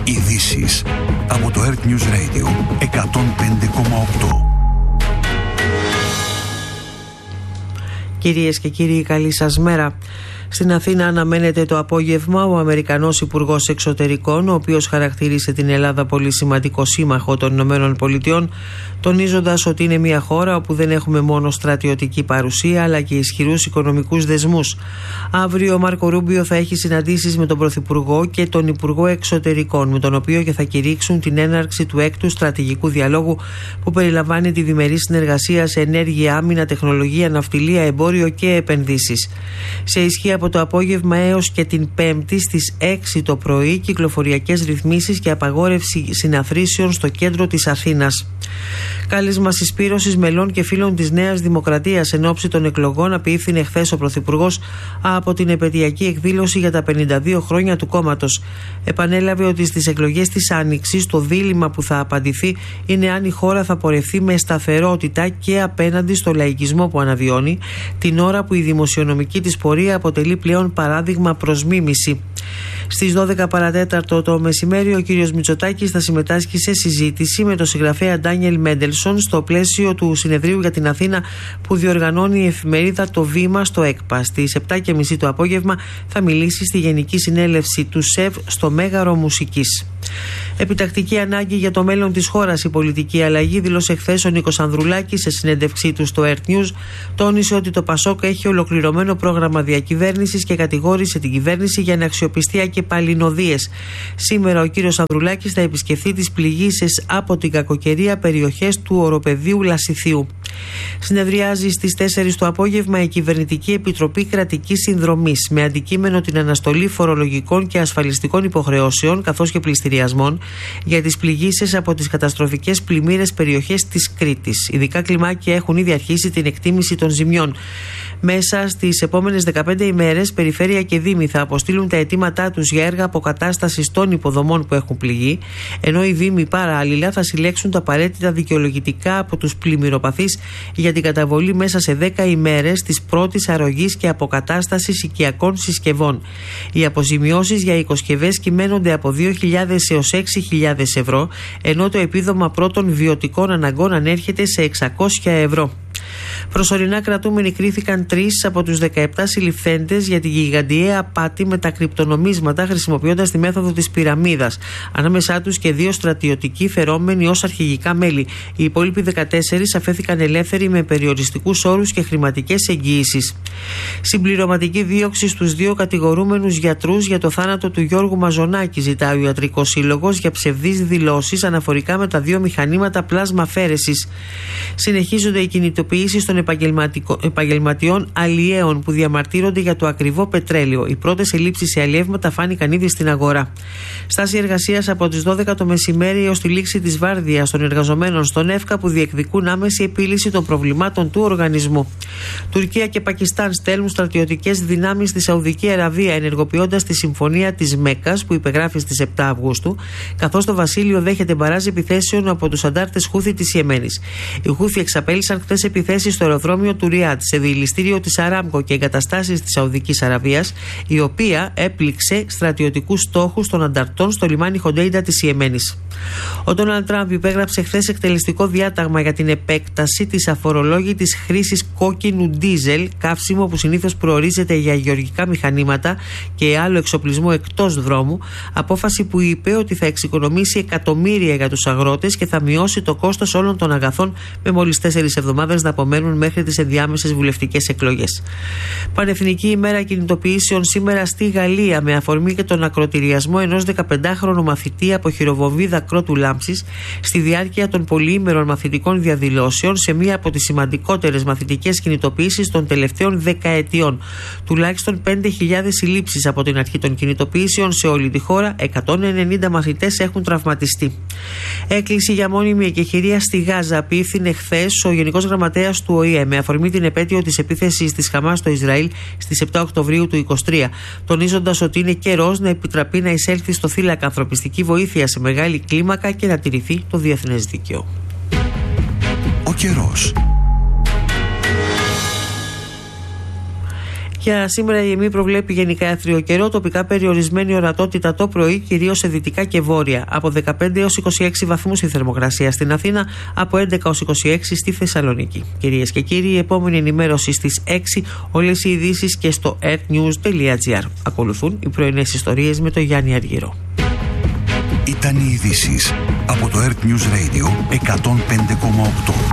Ειδήσεις από το Earth News Radio 105,8. Κυρίες και κύριοι, καλή σας μέρα. Στην Αθήνα αναμένεται το απόγευμα ο Αμερικανός Υπουργός Εξωτερικών, ο οποίος χαρακτήρισε την Ελλάδα πολύ σημαντικό σύμμαχο των Ηνωμένων Πολιτειών, τονίζοντας ότι είναι μια χώρα όπου δεν έχουμε μόνο στρατιωτική παρουσία αλλά και ισχυρούς οικονομικούς δεσμούς. Αύριο ο Μάρκο Ρούμπιο θα έχει συναντήσεις με τον Πρωθυπουργό και τον Υπουργό Εξωτερικών, με τον οποίο και θα κηρύξουν την έναρξη του 6ου στρατηγικού διαλόγου που περιλαμβάνει τη διμερή συνεργασία σε ενέργεια, άμυνα, τεχνολογία, ναυτιλία, εμπόριο και επενδύσεις. Σε ισχύ από το απόγευμα έως και την Πέμπτη στις 6 το πρωί κυκλοφοριακές ρυθμίσεις και απαγόρευση συναθρήσεων στο κέντρο της Αθήνας. Κάλεσμα συσπήρωσης μελών και φίλων της Νέας Δημοκρατίας εν ώψη των εκλογών απίφθινε χθες ο Πρωθυπουργός από την επαιτειακή εκδήλωση για τα 52 χρόνια του κόμματος. Επανέλαβε ότι στις εκλογές της Άνοιξης το δίλημμα που θα απαντηθεί είναι αν η χώρα θα πορευθεί με σταθερότητα και απέναντι στο λαϊκισμό που αναβιώνει, την ώρα που η δημοσιονομική της πορεία αποτελεί πλέον παράδειγμα προς μίμηση. Στις 12 παρατέταρτο το μεσημέρι ο κύριος Μητσοτάκης θα συμμετάσχει σε συζήτηση με τον συγγραφέα Ντάνιελ Μέντελσον στο πλαίσιο του συνεδρίου για την Αθήνα που διοργανώνει η εφημερίδα Το Βήμα στο ΕΚΠΑ. Στις 7.30 το απόγευμα θα μιλήσει στη Γενική Συνέλευση του ΣΕΒ στο Μέγαρο Μουσικής. Επιτακτική ανάγκη για το μέλλον της χώρας η πολιτική αλλαγή, δήλωσε χθες ο Νίκος Ανδρουλάκης σε συνέντευξή του στο Earth News. Τόνισε ότι το ΠΑΣΟΚ έχει ολοκληρωμένο πρόγραμμα διακυβέρνησης και κατηγόρησε την κυβέρνηση για αναξιοπιστία και παλινοδίες. Σήμερα ο κύριος Ανδρουλάκης θα επισκεφθεί τις πληγήσεις από την κακοκαιρία περιοχές του οροπεδίου Λασιθίου. Συνεδριάζει στις 4 το απόγευμα η Κυβερνητική Επιτροπή Κρατικής Συνδρομής με αντικείμενο την αναστολή φορολογικών και ασφαλιστικών υποχρεώσεων καθώς και πληστηριασμών για τις πληγήσεις από τις καταστροφικές πλημμύρες περιοχές της Κρήτης. Ειδικά κλιμάκια έχουν ήδη αρχίσει την εκτίμηση των ζημιών. Μέσα στις επόμενες 15 ημέρες, περιφέρεια και δήμοι θα αποστείλουν τα αιτήματά τους για έργα αποκατάστασης των υποδομών που έχουν πληγεί, ενώ οι δήμοι παράλληλα θα συλλέξουν τα απαραίτητα δικαιολογητικά από τους πλημμυροπαθείς για την καταβολή μέσα σε 10 ημέρες της πρώτης αρρωγής και αποκατάστασης οικιακών συσκευών. Οι αποζημιώσεις για οικοσκευές κυμαίνονται από 2.000 έως 6.000 ευρώ, ενώ το επίδομα πρώτων βιωτικών αναγκών ανέρχεται σε 600 ευρώ. Προσωρινά κρατούμενοι κρίθηκαν 3 από τους 17 συλληφθέντες για την γιγαντιαία απάτη με τα κρυπτονομίσματα χρησιμοποιώντας τη μέθοδο της πυραμίδας. Ανάμεσά τους και 2 στρατιωτικοί φερόμενοι ως αρχηγικά μέλη. Οι υπόλοιποι 14 αφέθηκαν ελεύθεροι με περιοριστικούς όρους και χρηματικές εγγυήσεις. Συμπληρωματική δίωξη στους 2 κατηγορούμενους γιατρούς για το θάνατο του Γιώργου Μαζονάκη, ζητάει ο Ιατρικός Σύλλογος για ψευδείς δηλώσεις αναφορικά με τα 2 μηχανήματα πλάσμα αφαίρεσης. Συνεχίζονται οι κινητοποιήσεις των επαγγελματιών αλλιέων που διαμαρτύρονται για το ακριβό πετρέλαιο. Οι πρώτες ελλείψεις σε αλλιεύματα φάνηκαν ήδη στην αγορά. Στάση εργασίας από τις 12 το μεσημέρι έως τη λήξη της βάρδιας των εργαζομένων στον ΕΦΚΑ που διεκδικούν άμεση επίλυση των προβλημάτων του οργανισμού. Τουρκία και Πακιστάν στέλνουν στρατιωτικές δυνάμεις στη Σαουδική Αραβία, ενεργοποιώντας τη συμφωνία της Μέκκας που υπεγράφει στις 7 Αυγούστου, καθώς το βασίλειο δέχεται μπαράζ επιθέσεων από τους αντάρτες Χούθη της Ιεμένης. Οι Χούθη εξαπέλυσαν χθες επιθέσεις στο αεροδρόμιο του Ριάντ, σε διελιστήριο της Αράμκο και εγκαταστάσεις της Σαουδικής Αραβίας, η οποία έπληξε στρατιωτικούς στόχους των ανταρτών στο λιμάνι Χοντέιντα της Ιεμένης. Ο Ντόναλντ Τραμπ υπέγραψε χθες εκτελεστικό διάταγμα για την επέκταση της αφορολόγητης χρήσης κόκκινου ντίζελ, καύσιμο που συνήθως προορίζεται για γεωργικά μηχανήματα και άλλο εξοπλισμό εκτός δρόμου, απόφαση που είπε ότι θα εξοικονομήσει εκατομμύρια για τους αγρότες και θα μειώσει το κόστος όλων των αγαθών, με μόλις 4 εβδομάδες να απομένουν μέχρι τις ενδιάμεσες βουλευτικές εκλογές. Πανεθνική ημέρα κινητοποιήσεων σήμερα στη Γαλλία, με αφορμή και τον ακροτηριασμό ενός 15χρονου μαθητή από χειροβομβίδα κρότου λάμψης στη διάρκεια των πολυήμερων μαθητικών διαδηλώσεων σε μία από τις σημαντικότερες μαθητικές κινητοποιήσεις των τελευταίων δεκαετιών. Τουλάχιστον 5.000 συλλήψεις από την αρχή των κινητοποιήσεων σε όλη τη χώρα, 190 μαθητές έχουν τραυματιστεί. Έκκληση για μόνιμη εκεχηρία στη Γάζα απίφθινε χθες ο Γενικός Γραμματέας του ΟΗΕ με αφορμή την επέτειο της επίθεσης της Χαμάς στο Ισραήλ στις 7 Οκτωβρίου του 2023, τονίζοντας ότι είναι καιρός να επιτραπεί να εισέλθει στο θύλακα ανθρωπιστική βοήθεια σε μεγάλη κλίμακα και να τηρηθεί το διεθνές δίκαιο. Ο καιρός. Για σήμερα η ΕΜΗ προβλέπει γενικά άθριο καιρό, τοπικά περιορισμένη ορατότητα το πρωί, κυρίως σε δυτικά και βόρεια. Από 15 έως 26 βαθμούς η θερμοκρασία στην Αθήνα, από 11 έως 26 στη Θεσσαλονίκη. Κυρίες και κύριοι, η επόμενη ενημέρωση στις 6, όλες οι ειδήσεις και στο earthnews.gr. Ακολουθούν οι πρωινές ιστορίες με τον Γιάννη Αργυρό. Ήταν οι ειδήσεις από το Earth News Radio 105,8.